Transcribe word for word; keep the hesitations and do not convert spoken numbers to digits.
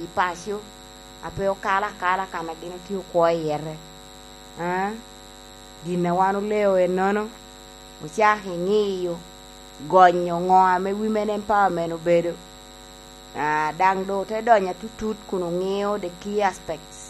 gi pasio apeo kala kala kana gino tiyo kwa yere ah gina wanu leo e nono uchahi ngiyo gonyo ngoa me women empowerment obedo ah dang do te donya tutut kuno ngiyo the key aspects